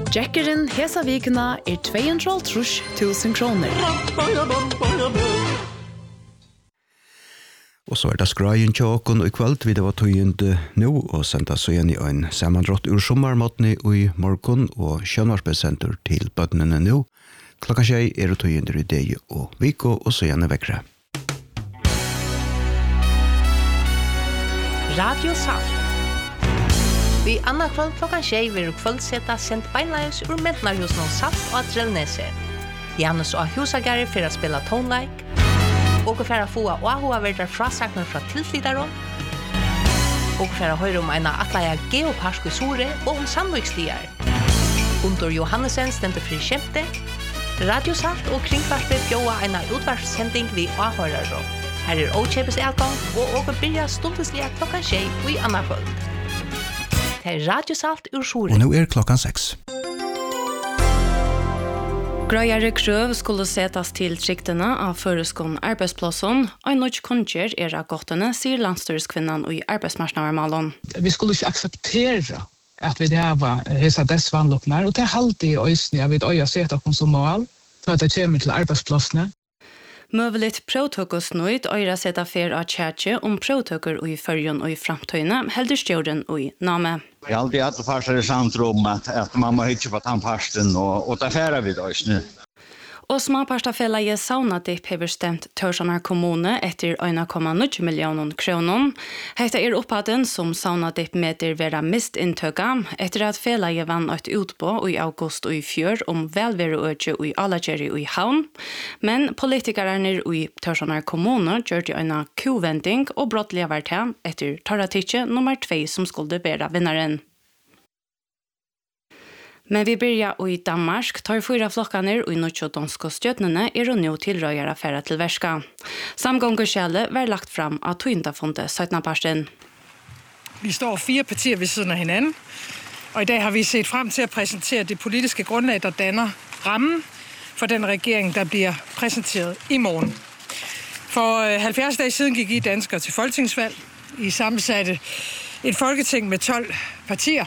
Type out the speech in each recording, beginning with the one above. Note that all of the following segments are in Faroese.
Jackeren hesa vikuna 230.000 kroner. Og så det skrajen tjåkon og i kveld vi det var tøyende nå og senda så igjen i en sammandrott ur sommarmåttene i morgen og kjønvarsbesenter til bøttene nå. Klokka 6 det tøyende i dag og viko og så igjen vekkere. Radio Salt. Vi annar kvöld klokkan 6 vil kvöldseta sendt beinleis ur Mentnarhusen og Salt og Atrellnese. Janus og Husagari fyrir å spela tonelike, og for å få Ahoa-verder frasakner fra tilflytaron, og for å høre om en atleia geopark i Sore og om Sandvikslier. Under Johannesen stendte fri kjempe, Radio Salt og Kringvarspe bjóa en utvarssending vi Ahoa-verder. Her åkjepes elgang, og byrja stundeslige klokkan 6 i annar kvöld. Det Radio Salt ur Sore. Og nå klokkan 6. Grøyere krøv skulle setas til triktene av føreskån arbeidsplassen, og en nødt kunnskjer av godtene, sier landstyrskvinnan i arbeidsmarsnavermalen. Vi skulle ikke akseptere at vi har hese dessvannlokkene, og det er alltid i øysene jeg vil øye seta oss som mål, for at det kommer til arbeidsplassene. Møveligt prøvtøkosnøyd øyre seta fer av tjætje om prøvtøker i førjen og i framtøyene, helder stjorden og i name. Jeg har aldri hatt farser i samtrom at man må hitje på tannparsten, og det færer vi da ikke. Og småparstafellege Saunadipp hever stemt Tørsanar kommune etter 1,9 millioner kroner. Hetta opphatten som Saunadipp meter vera mistinntøka etter at fellege vann et utpå i august og i fjør om velværeøkje i Alageri og i Havn. Men politikerne i Tørsanar kommune gjør de en kuvending og brottlige verdt etter Taratikje nummer 2 som skulle være vinneren. Men vi börjar i Danmark, tar 4 flockaner og i norsk-donske støtnene nå tilrøyere affæra til verska. Samgångskjellet var lagt fram av Tøyndafondet 17. Vi står 4 partier ved siden af hinanden, og i dag har vi set frem til at præsentere det politiske grundlag, der danner rammen for den regering, der bliver præsenteret i morgen. For 70 dage siden gik I danskere til folketingsvalg. I sammensatte et folketing med 12 partier,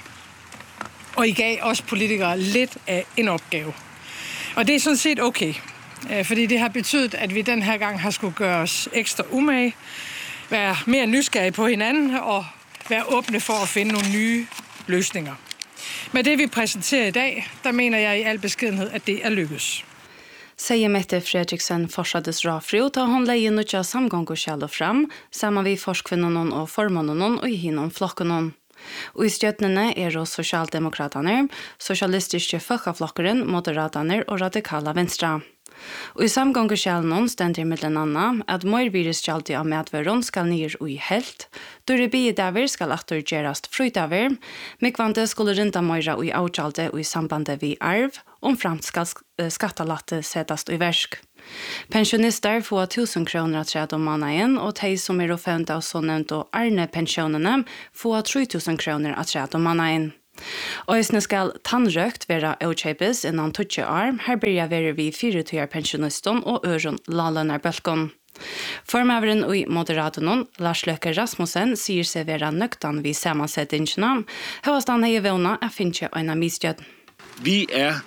og I gav os politikere lidt af en opgave. Og det er sådan set okay, fordi det har betydet, at vi den her gang har skulle gøre os ekstra umage, være mere nysgerrige på hinanden og være åbne for at finde nogle nye løsninger. Med det vi præsenterer i dag, der mener jeg i al beskedenhed, at det er lykkes. Sier Mette Fredriksen forsades rafri, da hun leier nødja samgångskjellet fram, sammen vi forskvinnene og formånene og i hinnom flokkene. Og i støtnene og sosialdemokraterne, sosialistiske folkeflokkeren, moderaterne og radikale venstre. Og i samgångskjellene stender mellom annet at morvireskjaldet av medvøren skal ned i helt, dør biedaver skal attergjerast frøydaver, mikvante skulle rinda møyra i avgjaldet og i sambandet vi arv, omframt skal skattalatte setast i versk. Pensionister får 1000 kroner at tredje om måneden, og de som offent av så nevnt og Arne-pensjonene får 3000 kroner at tredje om måneden. Øysene skal tannrøkt være avkjøpes innan 20 år. Her bør være vi 4 pensjonisten og øren lalønner bølgen. Formøveren i Moderaternon, Lars Løkke Rasmussen, sier seg være nøktan vi sammensettingene. Høvestan er vågnet at finne en av misgjød. Vi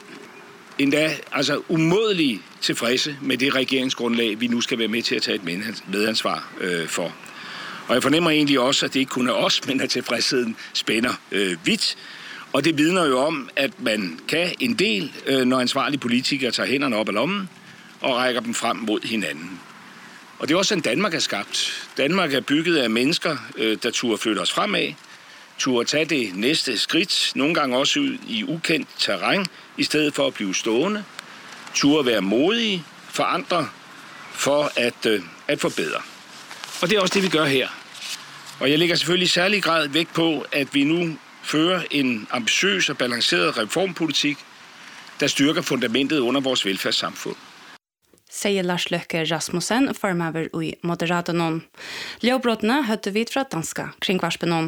endda umådelig tilfredse med det regeringsgrundlag, vi nu skal være med til at tage et medansvar for. Og jeg fornemmer egentlig også, at det ikke kun er os, men at tilfredsheden spænder vidt. Og det vidner jo om, at man kan en del, når ansvarlige politikere tager hænderne op af lommen og rækker dem frem mod hinanden. Og det er også sådan, Danmark er skabt. Danmark er bygget af mennesker, der turde flytte os fremad, turde tage det næste skridt, nogle gange også ud i ukendt terræn, i stedet for at blive stående, turde være modige, forandre for at forbedre. Og det er også det, vi gør her. Og jeg lægger selvfølgelig i særlig grad vægt på, at vi nu fører en ambitiøs og balanceret reformpolitik, der styrker fundamentet under vores velfærdssamfund. Sier Lars Løkke Rasmussen, formøver i Moderaternon. Ljøbrottene høtte vidt fra danska kringvarspenon.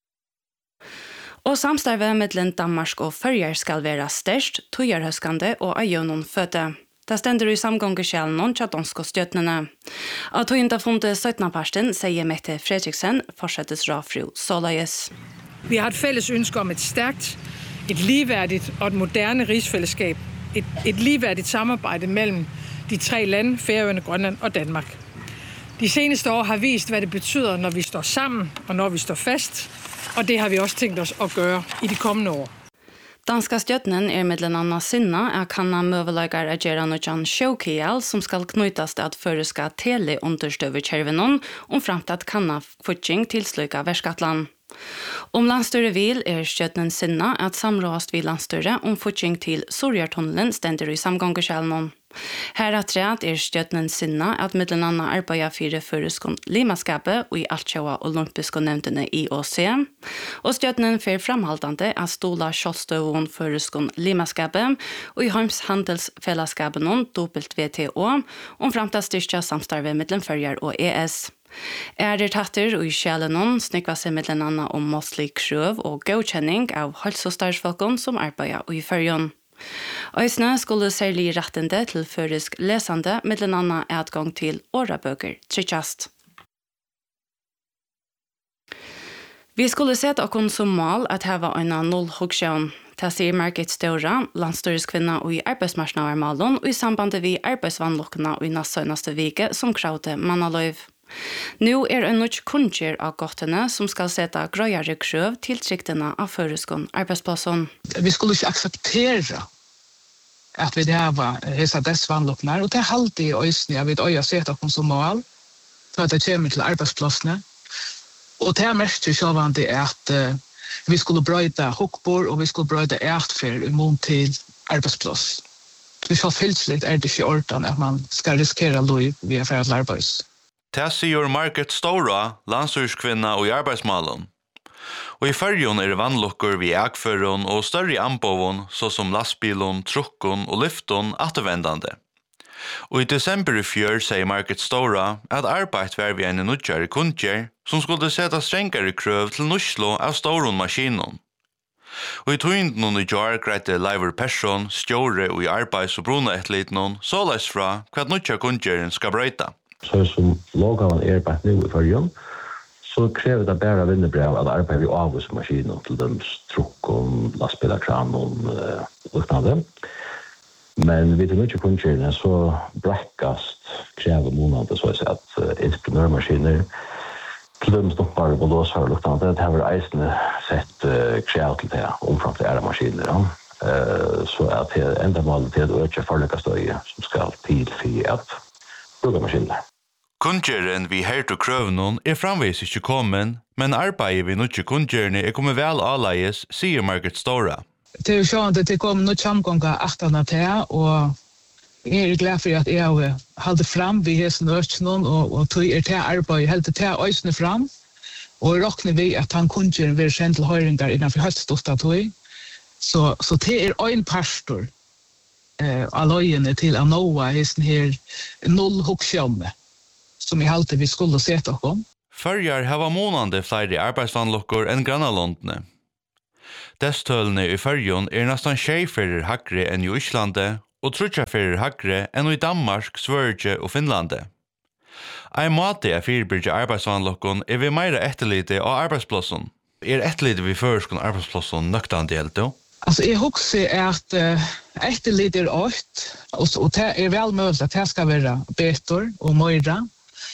Og samstarve mellom Danmark og Førjar skal være størst, tøyerhøskende og øyønnen føte. Det stender i samgångskjellene til danske støtnene. Av Tøyndafondet 17. sier Mette Fredriksen, fortsettes rafru således. Vi har et fælles ønske om et stærkt, et ligeværdigt og et moderne rigsfællesskab. Et ligeværdigt samarbejde mellem de 3 lande, Færøerne, Grønland og Danmark. De seneste år har vist, hvad det betyder, når vi står sammen og når vi står fast, og det har vi også tænkt os at gøre i de kommende år. Danska stjøtnen mellom annet sinna kanna møvelægar agera nojan showkial som skal knytas til at føreska teleunderstøverkjervenon fremt at kanna futjing til sluka verskatland. Landstyret vil stjøtnen sinna at samråast vi landstyret futjing til Sorjartunnelen stender i samgångskjælnon. Her atreat stjøtnen sinna at mellom annet arbeida 4 føreskund limaskapet og i altkjøa olympiske nevntene IOC, og stjøtnen fer framhaldande at stola kjolstøvun føreskund limaskapet og i Holms handelsfellesskapen WTO fremt at styrkja samstarve mellom Førjar og ES. Tatter og i kjælenon snikva seg mellom annet måttlig krøv og godkjenning av helsestarfolkene som arbeider i Førjon. Øysene skulle særlig rettende til førisk lesende, mellom annet adgang til årebøker, trykkast. Vi skulle sett okkur som mål at heva en nullhuggsjøn. Det sier Margit Stora, landstyrskvinna og i arbeidsmarsnavarmalen og i sambandet vi arbeidsvannlukkene og i næstøynaste vike som kravte mannaløyv. Nå en nok kunnskjer av gottene som skal sette grøyere krøv til tryktene av føreskånd arbeidsplassen. Vi skulle ikke akseptere at vi har hese dessvannlukkene, og det er alltid i øysene jeg vil øye sette oss som mål, for at det kommer til arbeidsplassene. Og det er mest sjåvandig at vi skulle brøyde hukkbord, og vi skulle brøyde ertfer i mån til arbeidsplass. Vi skal fylslitt det ikke i ordan at man skal riskere lov via ferdig arbeids. Det sier Margit Stora, landstyrskvinna og i arbeidsmalen. Og i Førjon vannlukker vi ekføren og større anboven, såsom lastbilen, trukken og lyften, attervendende. Og i desember i fjør sier Margit Stora at arbeid var vi en nødgjere kunder som skulle sette strengere krøv til nuslo av store maskinen. Og i tøynden i jar greide Leiver Persson, stjåre og i arbeids- og bruneetliten, såleis fra hva nødgjere kunderen skal brøyta. Så som lågavan arbeid nu i Førjon, så krever det bare vinnebrev at arbeid vi avhusmaskinen til dem trukken, lastbilakranen og liknande. Men vid de mycket kunderna så brackast kräver månader så att entreprenörmaskiner till dem stoppar och låsar och liknande. Det har vi eisne sett kräv till det omfram till era maskiner. Så att det enda målet är att öka förläggastöje som ska till för att bruka maskiner. Kundgjeren vi hørt og krøvnen framvis ikke kommet, men arbeidet vi nødvendig kundgjerne kommet vel avleies, sier Margit Stora. Det er jo at det kom noe samgånga 18 til, og jeg glad for at jeg har holdt fram ved hesten østnån, og tog til arbeid, helt til øsene fram, og råkner vi at han kundgjeren vil kjenne til høyringer innenfor høststått tog. Så det er en pastor av løyene til å nå hesten her nullhuggsjømme, som jeg halte vi skulle se til å komme. Førjar har månande flere arbeidsvannlukker enn Grannalondene. Destølene i Førjon nesten 6 fyrir hakre enn i Íslande og 3 fyrir hakre enn i Danmark, Sverige og Finlande. Ein måte fyrbyrge arbeidsvannlukken vi meira etterlite av arbeidsplassen. Etterlite vi føreskån arbeidsplassen nøktan delt då? Altså, jeg husker at etterlite 8, og det vel mulig at det skal være betor og møyra,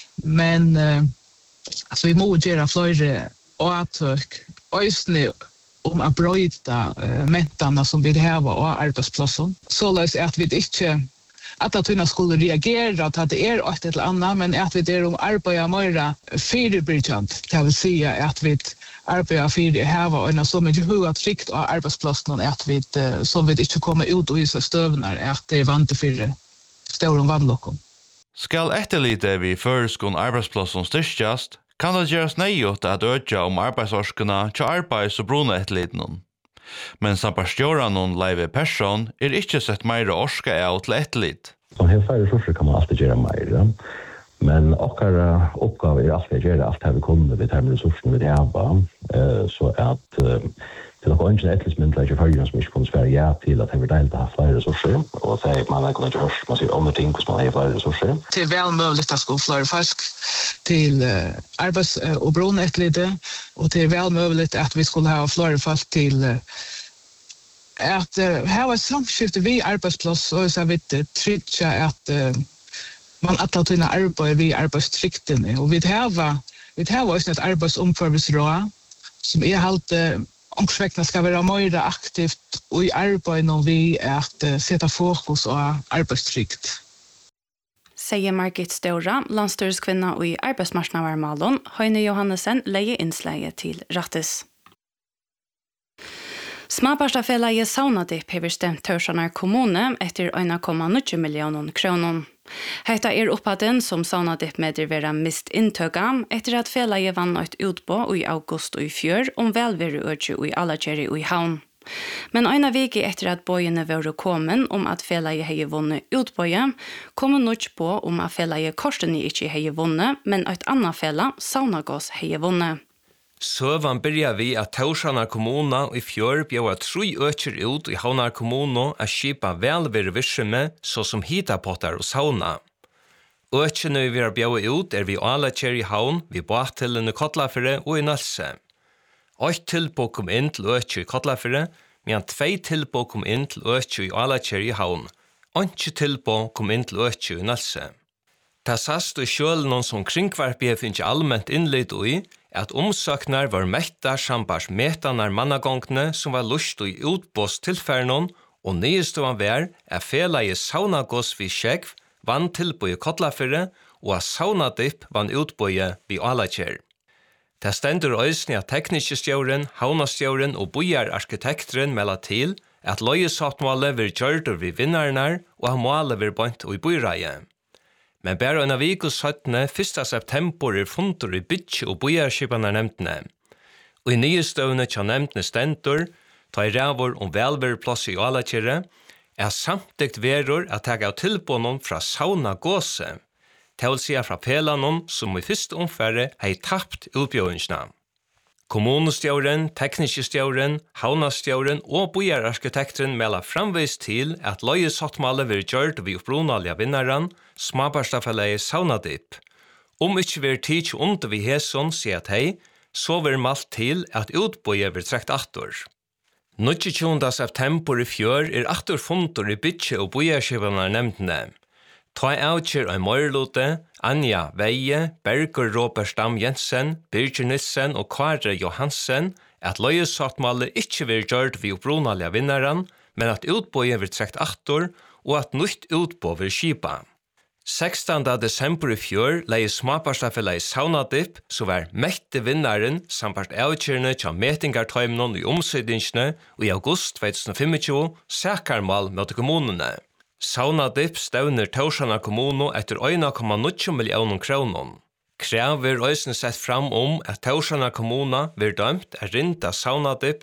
men altså, vi må gjøre flere avtøk, øyne att bröjta mentarna som vill häva av arbetsplatsen. Således att vi inte att tunna skulle reagera att det är ett eller annat, men att vi där arbetar mer förebyggande. Det vill säga att vi arbetar för att häva en så mycket höga tryck av arbetsplatsen att vi som vi inte kommer ut och visa stövnar att det är vant för stora vannlockon. Skal etterlite vi føreskån arbeidsplassen styrkjast, kan det gjøres nøyot at øtja arbeidsorskene til arbeids- og bruneetterliten. Men samparstjåranen Leive Persson ikke sett meira orska av til etterlit. Som helt færre ressurser kan man alltid gjøre meira, men okkar oppgave alltid å gjøre alt her vi kommer ved de ressursene vi har, så at til noen ønskene etterlitsmyndler ikke følger som ikke kunne svære ja til at det er deilig å ha flere ressurser, og at man kunne ikke hørt, man sier andre ting hvis man har flere ressurser. Det er vel mulig at skulle flere folk til arbeids- og bruneetterlite, og det er vel mulig at vi skulle ha flere folk til att här var samskifte vi arbetsplats och så vet trycka att man att ta in arbete vi arbetstrikten och vi har också ett arbetsomförvisrå som är helt omsväckna ska vara mer aktivt och i arbete när vi att sätta fokus på arbetstrikt. Säger Margit Stora, landstyrskvinna i arbetsmarknadsvarmalon, Høyne Johannesen leie innsleie til Rattis. Småbarstafelaget Saunadip har stemt Tórshavnar kommune etter 1,9 millioner kroner. Hetta oppaden som Saunadip medder vera mist inntøga etter at felaget vann et utbå i august og i fjør om velvære økje i Alakjeri og i Havn. Men øyne vike etter at bøyene var kommet om at felaget hei vunnet utbøye, kom nok på om at felaget Korsene ikke hei vunnet, men et annet fela, Saunagås, hei vunnet. Søvan byrja vi at Tórshavnar kommuna i fjør bjøva 3 økjer ut i Havnar kommuna a skipa velvære virksomhet så som hitapottar og sauna. Økjene vi har bjøva ut vi Alakjeri i Havn, vi Båttillen i Kotlafyrre og i Nølse. 8 tilbå kom inn til økje i Kotlafyrre, medan 2 tilbå kom inn til økje i Alakjeri i Havn. 8 tilbå kom inn til økje i Nølse. Det sast og kjølen som kringkvarpet finnes allmänt innlitt i, at omsøknar var metta sambars metanar mannagångene som var lust i utbås tilfærnon, og nyeståan var felaget Saunagås vid Skjegv vann tilbå i Kotlafyrre, og at Saunadip vann utbåje vid Alakjeri. Det stendur øysni at tekniske stjåren, havnastjåren og bojararkitekteren melder til at løyesattmålet vil gjørdur vi vinnarnar og ha målet vil bant og i boireie. Men bare en av vikos 17. 1. september fundur i bytje og bojarskipanar nemtene. Og i nye støvne tja nemtene stendur, ta i rævor om velværeplass i Alakjeri, samtidigt verur at tega av tilbånen fra Saunagåse. Det vil si fra pelanon som i første omfære har tapt utbjøringsna. Kommunestjåren, tekniske stjåren, havnastjåren og bojararkitekteren melder framvis til at løyesattmålet vil gjørt ved opprunalige vinnaren, småbarstafelaget Saunadip. Om ikke vil tid under vi hæson sier at hei, så vil malt til at utbøye vil trekt atter. 29. september i fjør atter fundur i bytje og bojarskipanar nemtene. Ta avkjør en møyrlute, Anja Veie, Berger Råberstam Jensen, Birger Nissen og Kare Johansen at løyesattmålet ikke vil gjørt ved opprunalige vinnaren, men at utbøye vil trekt atter og at nytt utbå vil skipa. 16. desember i fjør leie småbarstafelaget Saunadip, så var mekte vinnaren samt avkjørende tja metingartøymnon i omsøydingsene og i august 2025 sækarmal mot kommunene. Saunadip stevner Tórshavnar kommunu etter 1,9 millioner kroner. Krav vil øysene sett fram at Tórshavnar kommuna vil dømt rinda Saunadip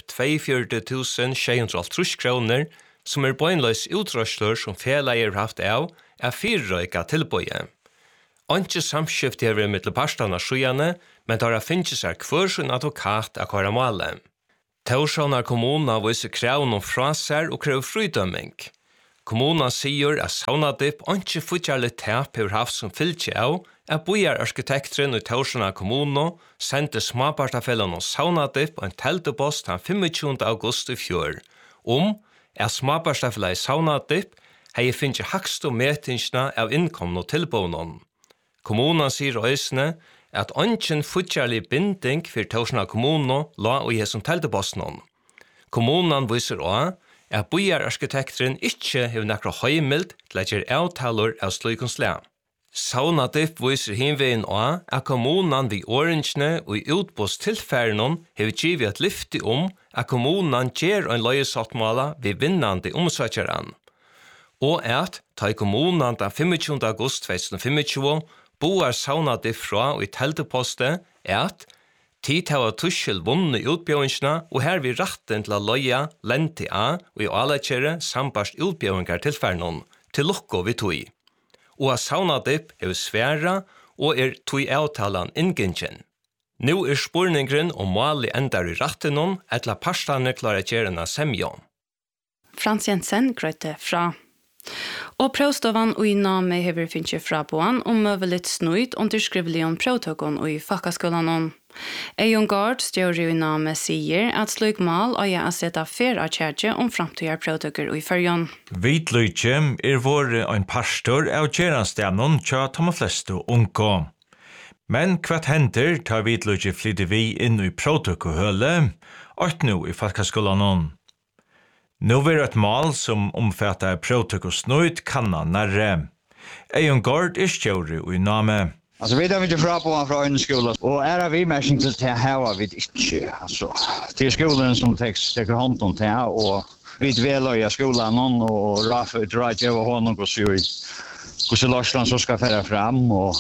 42.630 kroner, som bøynløs utrøsler som felager haft av fyrrøyka tilbøye. Ikke samskift er ved mittelparstene sjøene, men der finnes seg hver sin advokat av hver måle. Tórshavnar kommuna viser krav fra seg og krev frydømming. Kommunen sier at Saunadip ikke fortjallig tap har haft som fylke av at bojararkitekteren i Tórshavnar kommune sendte småbarstafellene Saunadip en teltepost den 25. august i fjør at småbarstafellet Saunadip har finnet hakst og metingsene av innkomne og tilbånen. Kommunen sier øysene at ønsken fortjallig binding for Tórshavnar kommune la og i som telteposten. Kommunen viser også at bojararkitekteren ikke har nekra høymild til at gjøre avtaler av sløykonsle. Saunadip viser hinveien også at kommunen ved årensene og i utbåstilfærene har givet et lyfte at kommunen gjør en løyesattmåla ved vinnande omsøkjeren. Og at ta i kommunen den 25. august 2025 boar Saunadip fra og i teltepostet at tid har tussel vunne utbjøringsene, og her vi retten til å løye lente av og i Alakjeri sambarst utbjøringer til fernon, til lukko vi tog. Og at Saunadip er svære og tog avtalen inngingen. Nå spurningen om målet endar i retten, etla parstane klarer kjerene semjon. Frans Jensen grøyte fra. Og prøvstovan og i name hever finnes fra på han om møveligt snøyt underskrivelig om prøvtøkken og i fakkaskolen. Eion Gard, stjóri i name, sier at slik mal og jeg sette fer av kjærtje om framtida produkter i fyrjon. Vitløyke våre en pastor av kjæranstevnen tja de fleste unge. Men hva hender tar vitløyke flytter vi inn i produkthøle, og nå i Falkaskolan. Nå vil et mal som omfatter produkt og snøyt kanna nærre. Eion Gard stjóri i name. Alltså vi har inte från en skola och är vi märken till det här vi inte alltså till skolan som tar hand om det och vi väljer skolan och Rafa drar ju honom och så hur så Lars så ska föra fram och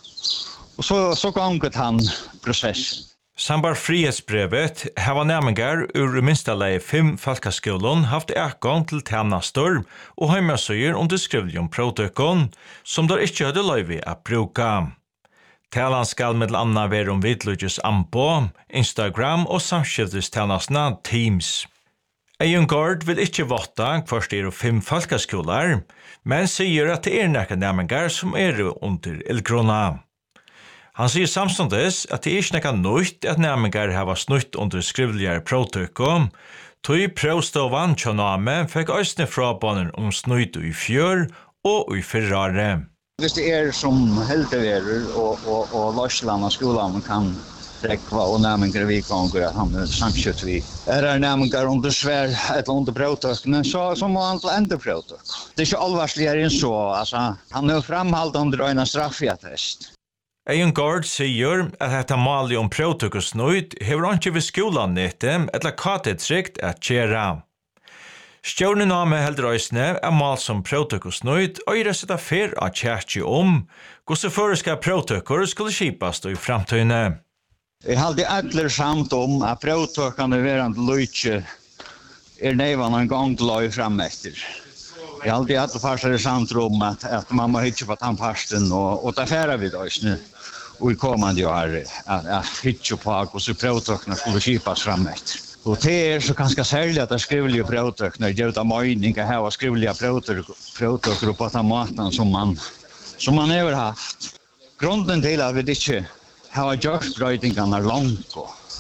så går han process. Sambar frihetsbrevet har nærmengar ur minstalega 5 Falkaskolan haft ekon til tjenastor og heimasøyer underskrivlig om produkten som der ikke hadde løyvi å bruka. Talan skal med anna være om vidløyges ambo, Instagram og samskiftes Teams. Eion Gard vil ikke votta hver 5 Falkaskolar, men sier at det nekka nærmengar som under ildkrona. Han sier samståndes at det ikke nekka nøyt at nærmengar hava snutt under skrivligare produkter, tog prøvstovan tjoname fikk øysne frabanen om snutt i fjør og i fyrrare. Hvis det som helteverer og Larsland og skolan kan trekva og nærmengar vi konger at han samkjøtt vi. Nærmengar under svær eller under prøvtøkene, så må han til endre prøvtøk. Det ikke allvarsligere enn så, altså, han framhalt under en straffiatest. Eion Gard sier at dette malet om prøvtøk og snøyt hever ikke ved skolan nette eller katetrykt at kjera. Stjórnin name heldur øysne mal som prøvtøk og snøyt og gjør seg fer av kjærtje om hvordan føreska prøvtøkker skulle skipast i framtøyne. Jeg halde alle samt om at prøvtøkene verand løytje nevan en gang til løy frametter. Jeg halde alle farsere samt om at man må hitje på tannparsten og ta færa vid øysne og i kommande år at hitje på hvordan prøvtøkene skulle skipas frametter. Og det så ganska særlig at det skrivlige prøvtøkene gjør det mening å ha skrivlige prøvtøkere på den måten som man har haft. Grunden til at vi ikke har gjort brøytingene langt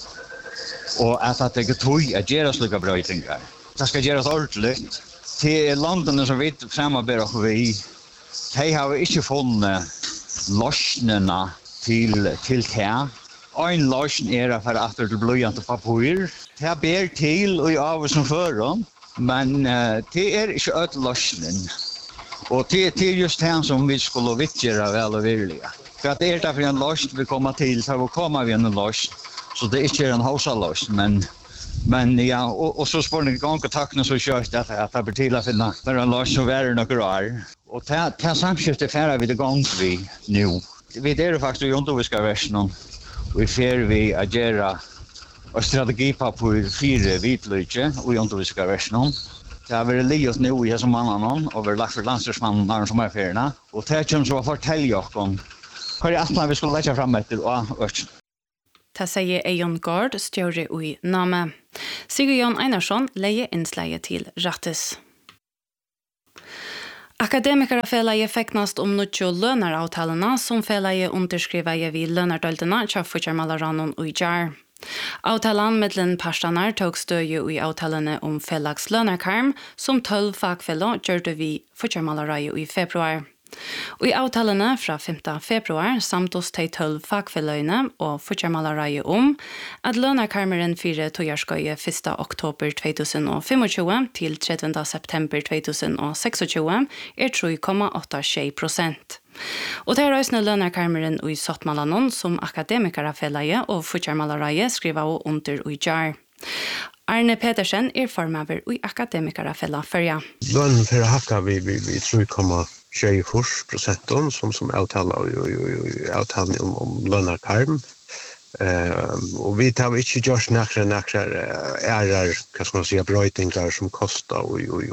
og at det ikke tog at gjøre slike brøytinger. Det skal gjøres ordentlig. Til landene som vi samarbeider vi, de har ikke funnet løsningene til det. Ein løsning for at det blir til papir. Det ber til og av som fører, men det ikke øde løsning. Og det just det som vi skulle vittgjøre vel og virkelig. For at det derfor en løsning vi kommer til, så kommer vi en løsning. Så det ikke en hausaløsning, men ja, og så spør jeg gang og takkene så kjørt at det blir til å finne en løsning som er noe år. Og det samskiftet færre vi det gang vi nå. Vi faktisk i underviska versen, og vi å gjøre og strategipapur 4 vitløyke og i underviska versen. Det har vært livet nå i som mannen og vi har lagt for landstyrsmannen som ferierna. Og det kommer så å fortelle oss om hva det vi skulle legge frem etter og ørt. Det sier Eion Gard, stjóri i name. Sigurd Jan Einarsson leier innsleie til Rattis. Akademikerfelaget feknast om nødjo lønaravtalene som felaget underskriver vid lønardøltene til Futsjarmalaranon og Jar. Avtalen mellom parstanar tog støye i avtalene om felags lønarkarm som 12 fagfeller gjørte vi Futsjarmalarajo i februar. Og i avtalene fra 5. februar samt hos de 12 fagfelløyene og Futsjarmalarajo om at lønarkarmeren 4 togarskøye 1. oktober 2025 til 30. september 2026 3,86%. Og det røysne lønarkarmeren i Sottmalanon som akademikerfelaget og Futsjarmalarajo skriver under i Jar. Arne Petersen formaver i akademikerfelaget førja. Lønnen for hakka vi 3,24% som avtalen om lønarkarm. Og vi tar ikke gjort nekre hva skal man si, brøytingar som kostar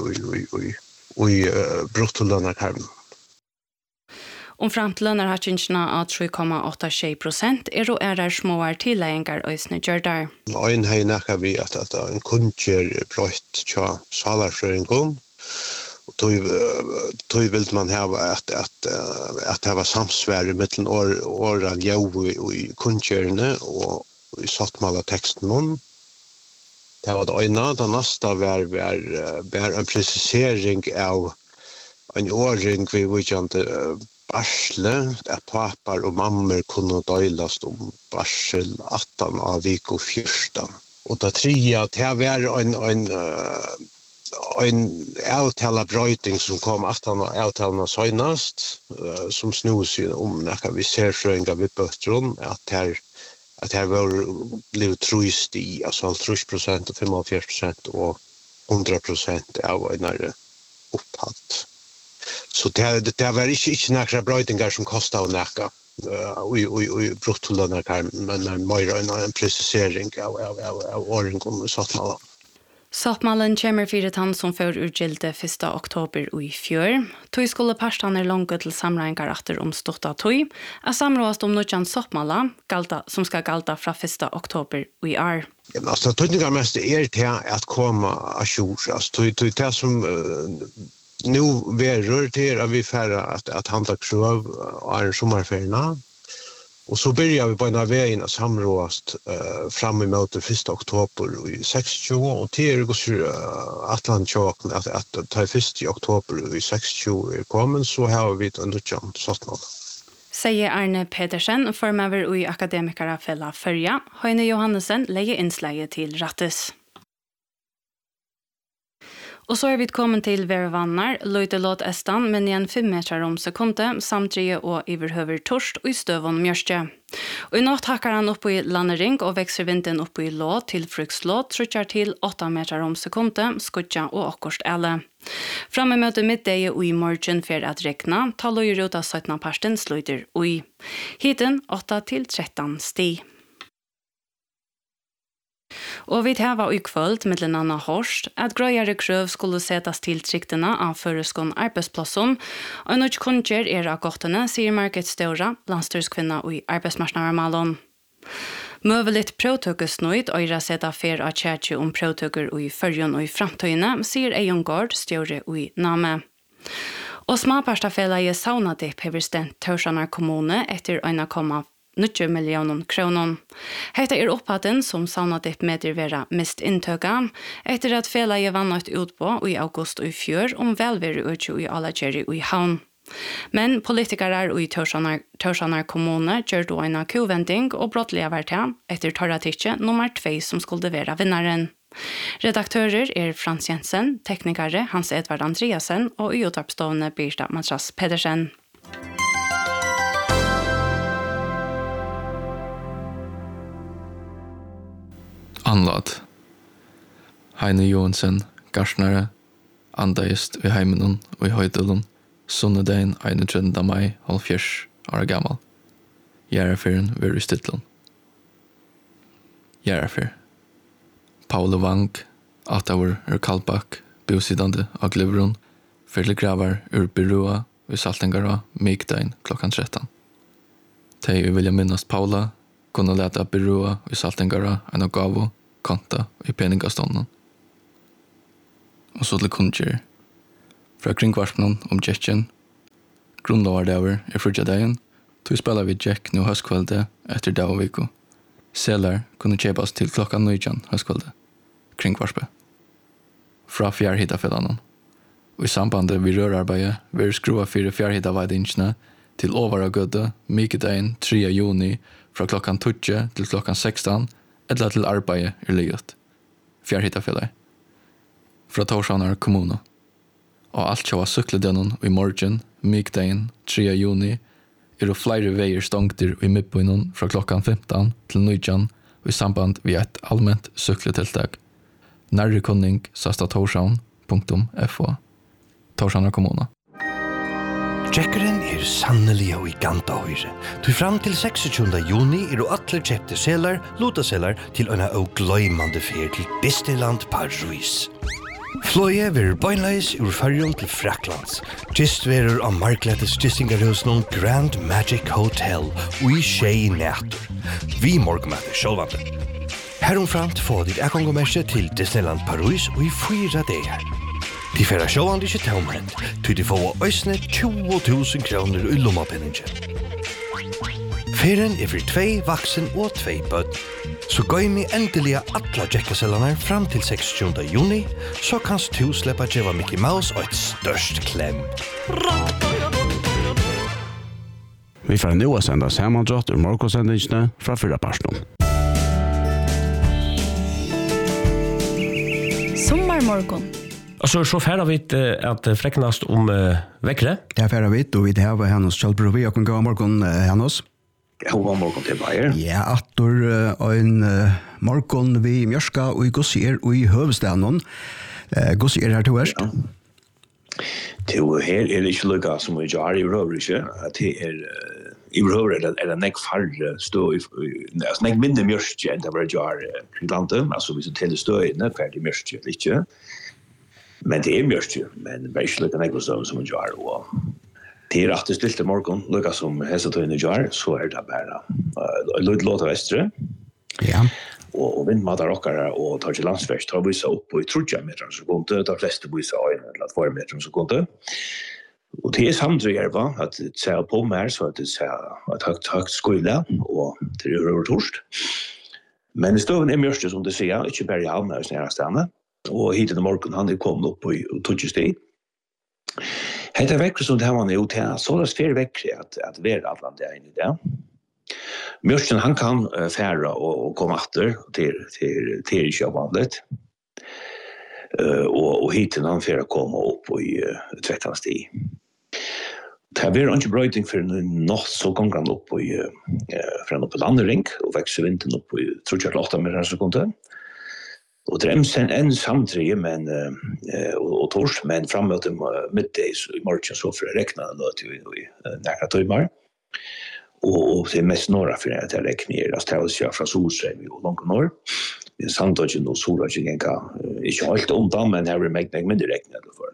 i bruttolønarkarm. Fram til lønarhattingene av 3,86% og småere tilleggingar øysene gjørdar. Ein hei nekka vi at en kunnskjer brøyt tja salarfrøringen, Tog vill man ha att ha samsvär mellan åran jo i kunskärne och i sattmala texten. Det var det ena, det nästa var en precisering av en åring vi inte barsle, att papar och mammor kunde dölast om barsel 18 av vik och 14. Och det tredje, det var en avtala brøyting som kom 18 avtalene søgnast, som snus om når vi ser frøynga vid bøttron, at her var blivet trøyst i, altså 30% og 45% og 100% av en opphatt. Så det var ikke nekra brøytingar som kostet å nekka i bruttolene, men mer en precisering av åringen og sattmala. Sattmalen kommer fyrir tann som får urgilde 1. oktober i fjør. Tøy skulle parstaner langt til samregningar atter om ståtta tøy, er samrådast om nødjan sattmala, som skal galda fra 1. oktober i år. Altså, tøyningar mest til at komme a sjur. Altså, det som nu verur til at vi færre at handla krøv og en sommarferina. Och så börjar vi på en av vägen att samrådast fram emot 1. oktober i 60 och till Atlantkjåken att ta 1. oktober i 60 är kommen så har vi ett underkant sattmål. Säger Arne Pedersen, formöver i Akademikara fälla förja. Heine Johannesen lägger inslaget till Rattes. Og så vi kommet til Vervannar, løyte låt estan, men igjen 5 meter om sekunde, samtidig og iverhøver torst og i støvån mjørste. Og i natt hakker han opp i landering og vekser vinden opp i lå til frukslå, truttjar til 8 meter om sekunde, skutja og akkurst ele. Framme møte middeie og i morgen for at rekna, ta løyre ut av 17. parsten sløyder og i. Hiten 8 til 13 sti. Og vi har i kvöld med en annan hårst at grøyere krøv skulle setas til triktene av føreskån arbeidsplassen, og en kunnskjer av gottene, sier Margit Støra, landstyrskvinna i arbeidsmarsnarmallen. Møvelitt prøvtøkesnøyd og gjør seta fer av tjærtje om prøvtøker i førjen og i framtøyene, sier Eion Gård, stjøre i Name. Og småparstafella Saunadipp hever stent Tørsanar kommune etter 1,90 millioner kroner. Hetta opphatten som Saunadipp mediervera mist inntøka, etter at felaget vannat ut på i august og i fjør om velvære utjo i Alageri og i Havn. Men politikere i Tørsanar kommune gjør då en kuvending og brottlige verta etter torratikje nummer 2 som skulle være vinnaren. Redaktører Frans Jensen, teknikere Hans Edvard Andreasen og i utarpstående Birta Matras Pedersen. Anlad. Heine Johansen, Garsnare, andaist i heimenon og i høydelen, sunnedein 31. mai, 70 år gammal. Gjærafyren var i stytlen. Gjærafyr. Paolo Wang, 8 år Kalbak, bosidande av Glivron, fyrle gravar ur Birua i Saltengara, Migdain klokkan 13. Tei vi vilja minnast Paula, kunne leta Birua i Saltengara en av gavo, konta i peningastånden. Og så til kunnskjer. Fra kringkvarspen om Tjekkjen, grunnlovardever frutjadeien, tog spela vi Jack nå høstkvelde etter dag og viko. Selar kunne kjepas til klokkan 19 høstkvelde, kringkvarspe. Fra fjærhitafellanen. Og i sambandet vi rørarbeidet, vi skrua 4 fjærhitaveidingsene til Åvara Gødde, Mikedein 3. juni, fra klokkan 20 til klokkan 16, eller til arbeidet i livet. Fjærhitafellet. Fra Torsanar kommune. Og alt kjøva sykledønnen i morgen, Mikedein 3. juni, det flere veier stongter i midtbøynen fra klokkan 15 til 19 og i samband vi et allmänt sykletiltak. Nærre kunning sasta torsan.fo. Torsanar kommune. Tjekkeren sannelig og i ganta høyre. Du fram til 26. juni alle kjepte selar, lotaselar til en og gløymande fer til Disneyland Paris. Fløye verur beinleis ur Færjum til Fraklands. Gist verur av markletes gistingarhusen Grand Magic Hotel og i Skei Nætur. Vi morgmøter sjølvande. Heromframt får ditt ekkongomerse til Disneyland Paris og i 4 dager. De færa sjåan ikke tømrent, til de får øsne 20.000 kroner i lommapenninge. Ferien for 2 vaksen og 2 bødd. Så gå inn i endelig atla jekkasellarna fram til 26. juni, så kan du slippe djeva Mickey Mouse og et størst klem. Vi får nå å sende sammandrott ur morgonsendingene fra 4 personer. Sommarmorgon. Och så färra vi att fräcknast om veckre. Det är färra vi och vi har hennes Kjellbro vi och kan gå morgon hennes. God morgon till Bayer. Ja, attor en morgon vi mjörska och i gossier och i hövstaden. Gossier här till värst. Det här är inte lika som vi gör i Rövrige. Det är i Rövrige är det nek färre stå i alltså nek mindre mjörska än det var gör kring landet. Alltså vi så till stöjna färdig mjörska lite. Men det är mjörska, men det är inte lika nek som vi gör och det är rätt stilt i morgon, lika som hästetøyene gör, så är det bara låta västre. Ja. Och vindmatar rockare och tar till landsväg, tar vi så upp på 30 meter per sekund, tar flesta bussar eller 2 meter per sekund. Och det är samtidigt va att se på mer så att det ser att högt skola och det är över torst. Men det står en mörste som det ser, inte bara i hamnar nära stanna. Och hit i morgon han är kommit upp på 20 steg. Hetta vekkur som det har man gjort här, så det är vekkur att vara Atlantia in i det. Mjörsten han kan färra och komma efter till köpvandet. Och hiten han färra komma upp i 13 steg. Det blir inte bröjting för något så gånger han upp från upp på landring och växer vintern upp i 38 meter per sekund. Och dremsen en samtidigt men och tors men framåt middags i morgon så för räkna då till nära timmar. Och det är mest norra för att det räknar att det är från Solsjön och långt norr. Det är Sandöjen och Solröjen kan inte helt undan men här är det mindre räknat för.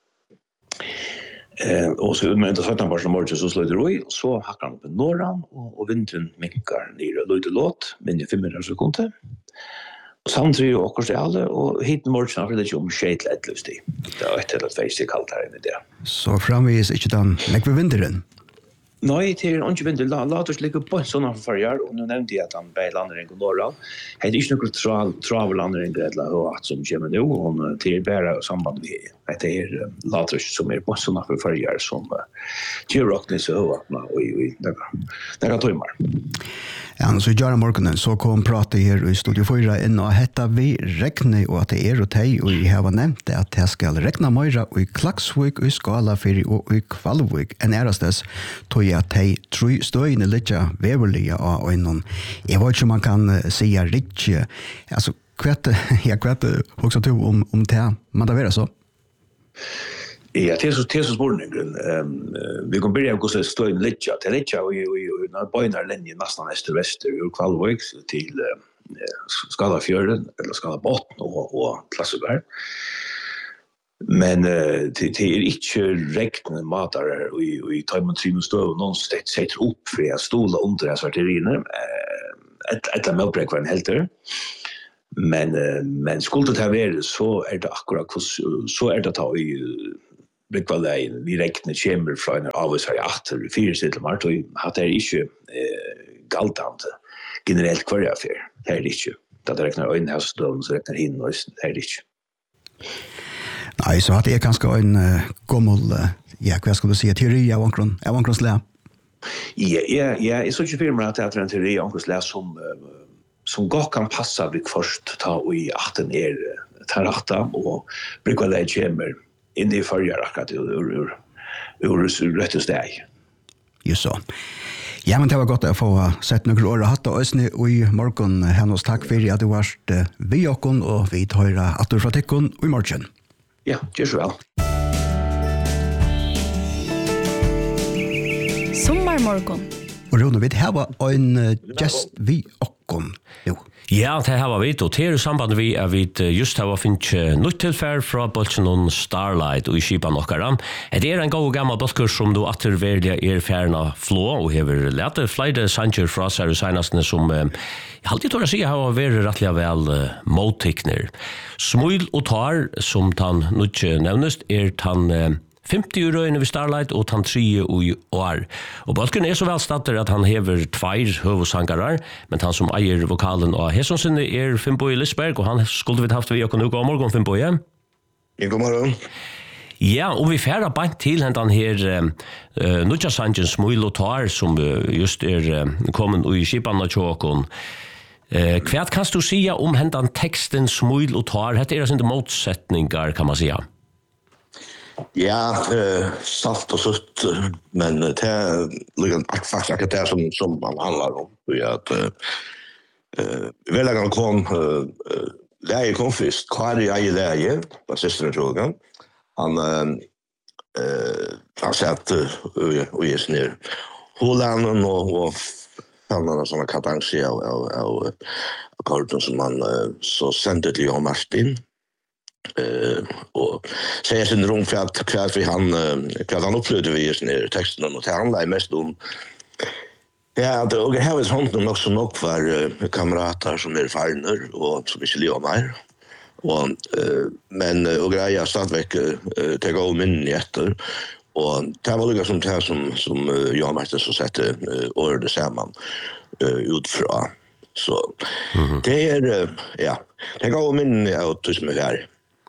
Och så men det så att han var så morgon så slår det roj så hackar han på norran och vintern minkar ner lite låt men i 5 sekunder. Samtidigt och också alla och hit morgon för det ju shade let lusty. Det är ett eller face kallt här inne där. Så framvis inte den lägg vi vintern. Nej, det är inte vinter. Låt oss lägga på såna förjar och nu nämnde jag att han bei landring och norra. Det är inte något travel landring eller att som kommer nu och till bara samband med det är låt oss som är på såna förjar som Gerockness och och det kan ta mer. Ja, så gör morgonen så kom prata här i studio 4 in och hetta vi räkna och att det är och tej och vi har nämnt att det ska räkna mer och i Klaksvik och i Skalafjärd och i Kvalvik än ärastes tog jag tej tror stöjne lite väverliga och innan jag vet inte om man kan säga riktigt alltså kvart också till om det man det vara så. Ja, det är så spårningen. Vi kan börja gå så stå in lite. Det är lite och när bönar linjen nästan öster-väster ur Kvalvik till Skalafjörden eller Skalabotn och Klasseberg. Men det är inte räkna matare och i tajmen trim och stå någon sätter upp för att stola under dessa artilleriner. Ett av melbrek var en helter. Men skulle det här vara så är det akkurat så är det att ha i Brygvalleien, vi räknar kämmer från avvisar i 8-4 sedelmart och att det är inte galtande generellt kvar jag för. Det är det inte. Det räknar ögonhävsdöm så räknar hin och det är det inte. Nej, så att det är ganska en gammal, ja, vad ska du säga, teori av omkrons lä? Ja, jag såg ju filmer att det är en teori av omkrons lä som gott kan passa vid först ta i 18 tar 8 och Brygvalleien kämmer in i förra rakat ur rätt steg. Just så. Ja, men det var gott att få sett några år och hatt och ösne i morgon. Hennes tack för att du varst vid oss och vi tar att du från tecken i morgon. Ja, gör så väl. Sommarmorgon. Och Rune, vi har en gäst vid oss okon nu. Ja, det har vi, og det samband vi at vi just har finnet nytt tilfær fra Bolsjenon Starlight og i skipa nokkara. Det en god gammel bolker som du atterverdig færna flå og hever lete flere sanger fra seg og senastene som alltid tår å si har vært rettelig vel mottikner. Smuil og tar, som tan nytt nevnest, tan 50 euro inne ved Starlight og han 3 i år. Og Balken så vel statter at han hever 2 høvsangarar, men han som eier vokalen av Hesonsinne Finnboe Lisberg, og han skulle vi haft vi og nå god morgen, Finnboe. Ja, god morgen. Ja, og vi færa bant til hentan her Nudja Sanjens Smuil og Tar, som just kommet i skipan av Tjåkon. Hva kan du sia om hentan teksten Smuil og Tar? Hette sin motsetningar, kan man sia. Ja, salt og sutt, men det ligger faktisk akkurat det som man handlar om. At veldig kom Leie kom først, Kari Eie Leie, bassisten i Tjogan. Han satt og gis ned Holanden og fann en sånne katansi av akkorden som han så sendte til Jan Martin. Og säger sin rum för att han upplevde vi just när texten och det handlar mest om ja, det och här är sånt också nog för kamrater som farner och som inte lever mer och men och grejer stadväck ta gå min efter och det var liksom det som jag måste så sätta ordet samman utfra så det ja det går min autism här.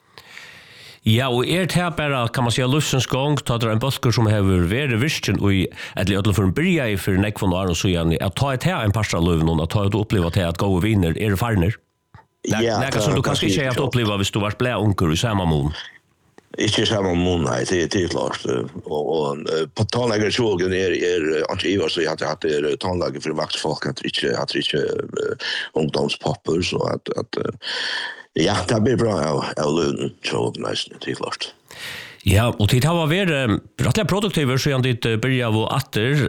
Ja, og det her bare, kan man si, lufsens gang, ta det en bøsker som har vært virken, og eller at for en byrja i for nekvån og så igjen, at ta et her en parst av løven, at ta et oppleva til at gode viner farner. Det som du kanskje ikke har oppleva hvis du var ble unger i samme mån. Ikke i samme mån, nei, det klart. Og på tannlegger tjogen ikke Ivar, så jeg hadde hatt tannlegger for vaktfolk, at ikke ungdomspapper, så at ja, det blir bra av lønnen, så nesten, det klart. Ja, og tid har vært rettelig produktiver, så gjerne ditt byrja av atter.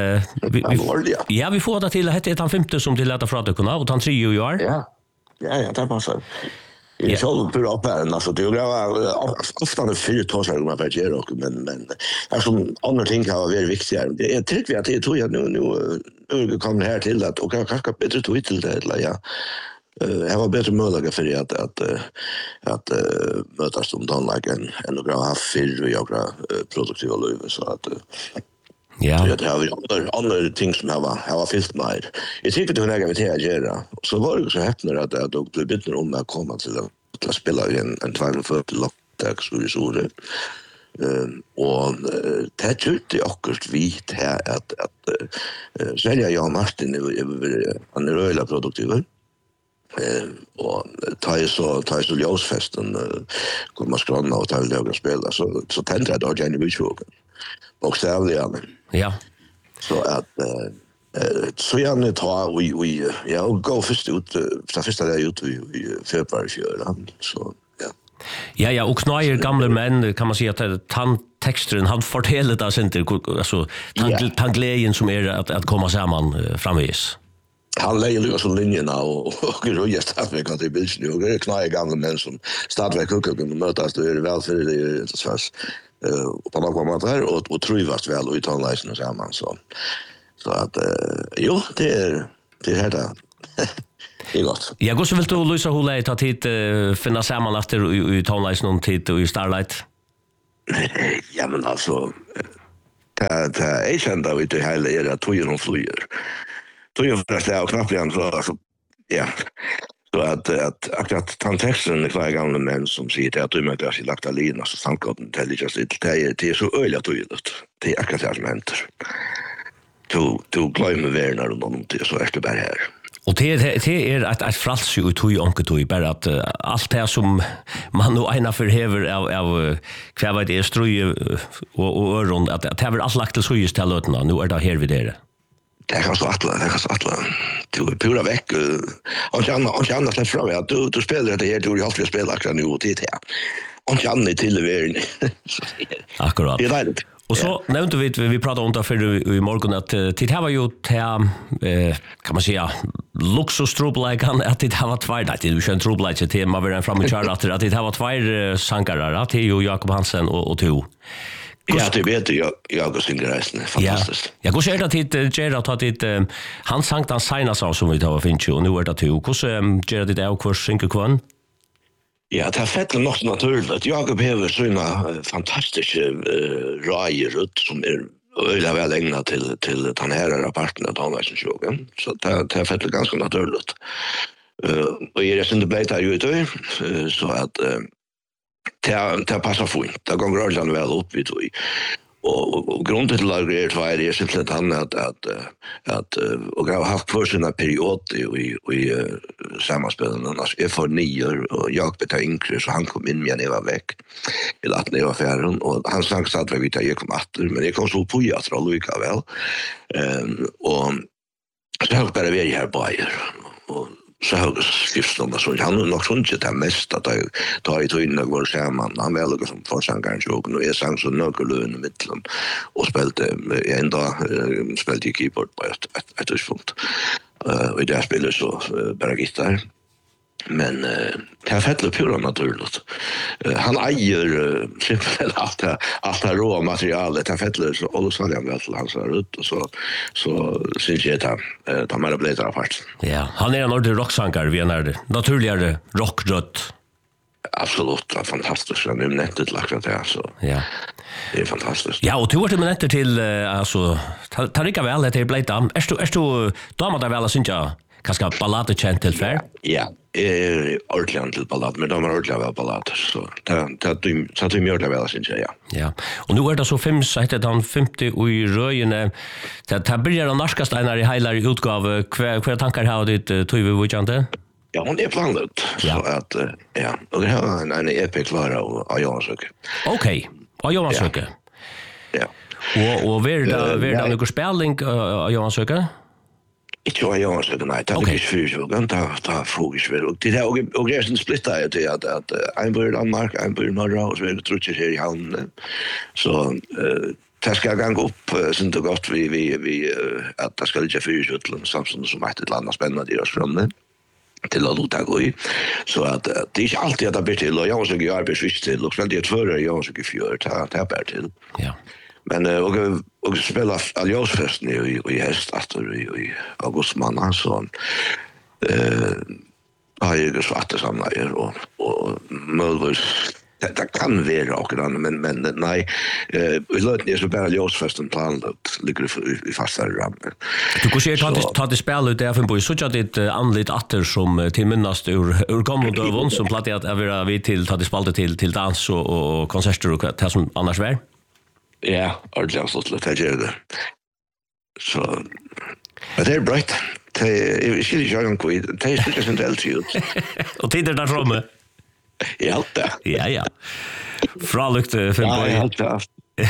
Ja, vi får det til, hette han 50 som til leta fra døkkene, og han 3 i år. Ja, det passer. Jeg selv bør opp her, altså, det er jo ofte 4 tåsar om jeg vet gjør, men det som andre ting har vært viktigere. Jeg trykker vi at jeg tror at nå kommer her til at, og kanskje bedre tog til det, eller ja. Jag var bättre möjlighet för att mötas om tonlagen än att ha fyr och göra produktiva liv så att ja det har vi andra ting som jag var fyllt med. Jag tycker det var något vi att göra. Så var det så häpnar att det blev bättre om att komma till att spela en 240 locktax så vi så det. Och det tyckte akkurat vit här att sälja Jan Martin han är röjla produktiva. Och ta ju så ljósfesten kommer skranna och ta det och spela så tänkte jag då Jenny Buchhoek bokstavligen ja så att så gärna ta vi ja gå först ut så första där ut i februari så ja ja och knäger gamla män kan man säga att texten han fortäller det inte alltså tanglejen som är att komma samman framvis. Han lägger ju så linjerna och röjer stadväck att det är bilden och det är knäga gamla män som stadväck och kunde mötas det är väl för det är inte så på något sätt här och trivas väl och utan läsning samman så att jo det är här där. Det är gott. Jag går så vill du lösa hur lätt att hit finna samman efter i tonläsning tid och i Starlight. Ja men alltså det är känt av det hela är att tojen flyger. Tojen förresten och knappt igen så alltså ja. Så att tantexten är kvar gamla män som säger att du möter sig lagt alina så sankotten telligas det är så öliga tojet. Det är akkurat som händer. Du glömmer värna runt om det så är det bara här. Och det är ett frals ju tog onke bara att allt det som man nu ena förhäver av kvar det är ströje och öron att det har allt lagt till så just till lötna nu är det här vid det. Det kan så attla. Du är pura veck och Janna släpper fram att du spelar det här du har alltid spelat akkurat nu och det här. Och Janna till världen. Akkurat. Det är det. Och så nämnde vi pratade om det för i morgon att det här var ju kan man säga luxustrobleikan att det var två där det är en trobleike till man vill fram och köra att det var två sankarar att det är ju Jakob Hansen och to. Ja, det vet jag och Singreisen fantastiskt. Ja, hur ser det att Gerard har det han sang den senast som vi tar finns ju och nu är det to. Hur Gerard det är kurs synker kvann? Ja, det har fett något naturligt. Jakob behöver såna fantastiska rajer som öliga väl ägnat till den här rapporten av Tonväsensjogen. Så det har fett ganska naturligt. Och är det sen det blev det ju då så att det passar fint. Det går rörligt väl upp vid då. Och grunden till att det är simpelt han att och har haft för sina period i sammanspelen annars är för 9 och jag betar inkre så han kom in med när jag var väck i att när jag var färdig och han sang så att vi tar jag kom åter men det kom så på jag tror lika väl och så har bara vi här på och så har det skrivstunda så han har nog sånt det mest att ta i tydligen går samman han väl som försångaren och nu är sang så någorlunda i mitten och spelte i keyboard på ett tidspunkt och det spelar så bara gitarr men det har fett pura naturligt han äger simpelt allt det rå materialet det har fett så och så han väl han så ut och så syns jag att de har blivit apart. Ja, han är en ordentlig rocksankar vi är naturligare rockrött. Absolut, det är fantastiskt. Jag har nettet lagt det så. Ja. Det är fantastiskt. Ja, och du har till netter till alltså Tarika väl det är blivit är du damer där väl syns jag kanske ballad känt till för? Ja, ordentligt till ballad, men de har ordentligt väl ballad så det gör det väl syns jag. Ja. Ja. Och nu är det så 5 sätt att 50 i röjene. Det börjar att narskast en i hela utgåva. Kvar tankar har ditt Tove Wojante? Ja, hon är planerat så att ja, och det har en EP klara och jag söker. Okej. Och jag söker. Ja. Och det någon spelning jag söker? Ikke var jeg også, nei, det er ikke fyrsjogen, det er frågesver. Og det er og resten splittet jeg til at en bor i Danmark, en bor i Norra, og så er det trutcher her i havnen. Så det skal gange opp, synes det godt vi at det skal ikke fyrsjogen, samtidig som et eller annet spennende i oss fremme til å lute gå i. Så at det er ikke alltid at det blir til, og jeg har også ikke arbeidsvis til, og spennende i et fører, jeg har også ikke fjør, det er bare til. Ja. Men och spela Aljosfesten i häst i augustmånad så har jag så att det samlar och möjligtvis det kan vara och men nej vi låter det så bara Aljosfesten planerat ligger i fasta ramar. Du kan se ta det spelet där för på så att det anlit åter som till minnast ur gamla dövon som platt att vara vi till ta det spalte till dans och konserter och det som annars var. Ja, ordentligt så det gör det. Så det är bra. Det är skulle jag kan gå. Det är inte så helt ut. Och tittar där framme. Ja, det. Ja. Fralukt för på helt det.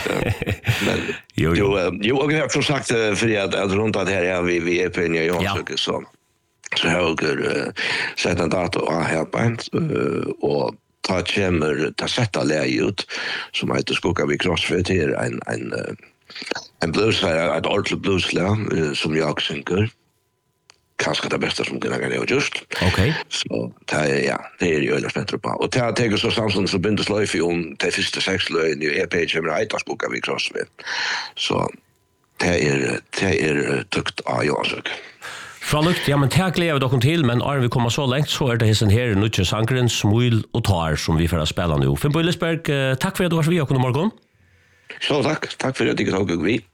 Jo, och jag har som sagt för att runt att här är vi är på en Jansson så höger sätta dator och här och ta kommer ta sätta läge ut som heter Skoga vi crossfit här en blues ett ordentligt blueslä som jag synker kanske det bästa som kan jag just. Okej. Så det är ju väldigt bättre på. Och det tar så samtidigt så bindes löf om det första 6 löjen i EP kommer att Skoga vi crossfit. Så det är tukt av jag söker. Fralukt, ja, men tack lever dock till, men om vi kommer så långt så är det hessen här Nutje Sankren, Smuil och Tar som vi får spela nu. Finn Bøylesberg, tack för att du var så vid och morgon. Så tack för att du tog vi.